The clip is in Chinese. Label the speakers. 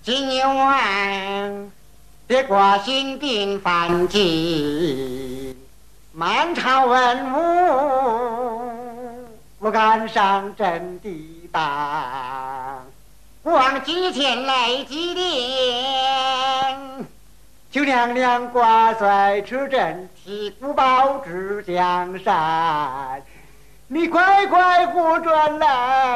Speaker 1: 今晚别挂心病烦急，满朝文武不敢上阵地当，望几天来几天。求娘娘挂帅出阵，替父保住江山，你快快护转来。